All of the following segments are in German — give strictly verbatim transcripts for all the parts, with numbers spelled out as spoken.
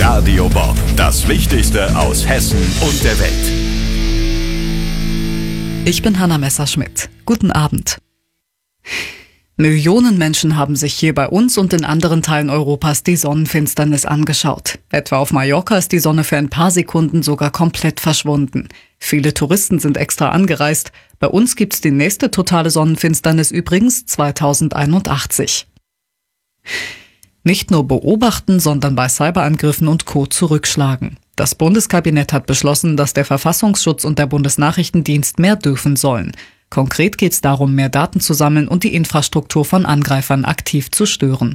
Radio Bob, das Wichtigste aus Hessen und der Welt. Ich bin Hanna Messerschmidt. Guten Abend. Millionen Menschen haben sich hier bei uns und in anderen Teilen Europas die Sonnenfinsternis angeschaut. Etwa auf Mallorca ist die Sonne für ein paar Sekunden sogar komplett verschwunden. Viele Touristen sind extra angereist. Bei uns gibt's die nächste totale Sonnenfinsternis übrigens zweitausendeinundachtzig. Nicht nur beobachten, sondern bei Cyberangriffen und Co. zurückschlagen. Das Bundeskabinett hat beschlossen, dass der Verfassungsschutz und der Bundesnachrichtendienst mehr dürfen sollen. Konkret geht es darum, mehr Daten zu sammeln und die Infrastruktur von Angreifern aktiv zu stören.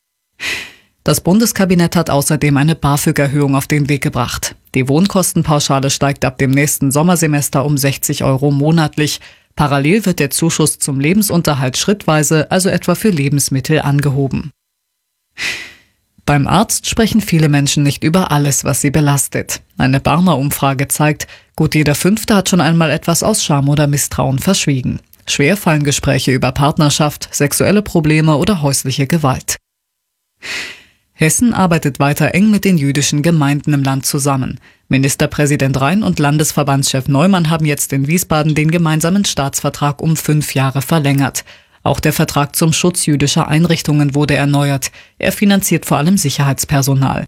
Das Bundeskabinett hat außerdem eine BAföG-Erhöhung auf den Weg gebracht. Die Wohnkostenpauschale steigt ab dem nächsten Sommersemester um sechzig Euro monatlich. Parallel wird der Zuschuss zum Lebensunterhalt schrittweise, also etwa für Lebensmittel, angehoben. Beim Arzt sprechen viele Menschen nicht über alles, was sie belastet. Eine Barmer-Umfrage zeigt, gut jeder Fünfte hat schon einmal etwas aus Scham oder Misstrauen verschwiegen. Schwer fallen Gespräche über Partnerschaft, sexuelle Probleme oder häusliche Gewalt. Hessen arbeitet weiter eng mit den jüdischen Gemeinden im Land zusammen. Ministerpräsident Rhein und Landesverbandschef Neumann haben jetzt in Wiesbaden den gemeinsamen Staatsvertrag um fünf Jahre verlängert. Auch der Vertrag zum Schutz jüdischer Einrichtungen wurde erneuert. Er finanziert vor allem Sicherheitspersonal.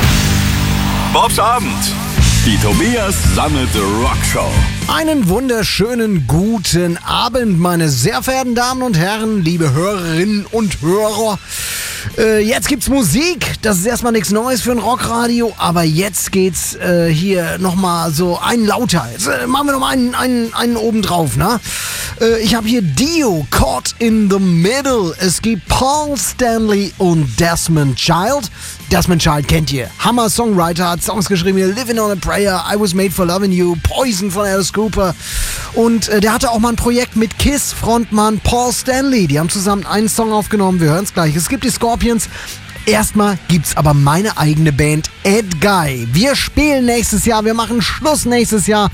Bobs Abend. Die Tobias Sammelte Rockshow. Einen wunderschönen guten Abend, meine sehr verehrten Damen und Herren, liebe Hörerinnen und Hörer. Äh, jetzt gibt's Musik, das ist erstmal nichts Neues für ein Rockradio, aber jetzt geht's äh, hier nochmal so einen lauter. Jetzt äh, machen wir nochmal einen, einen, einen obendrauf, ne? Äh, ich habe hier Dio, Caught in the Middle. Es gibt Paul Stanley und Desmond Child. Desmond Child kennt ihr. Hammer Songwriter, hat Songs geschrieben wie Living on a Prayer, I Was Made for Loving You, Poison von Alice Cooper. Und äh, der hatte auch mal ein Projekt mit Kiss-Frontmann Paul Stanley. Die haben zusammen einen Song aufgenommen, wir hören es gleich. Es gibt die Scorpions. Erstmal gibt's aber meine eigene Band, Ed Guy. Wir spielen nächstes Jahr, wir machen Schluss nächstes Jahr.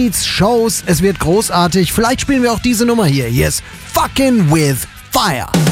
Abschiedsshows, es wird großartig. Vielleicht spielen wir auch diese Nummer hier. Yes, Fucking with Fire.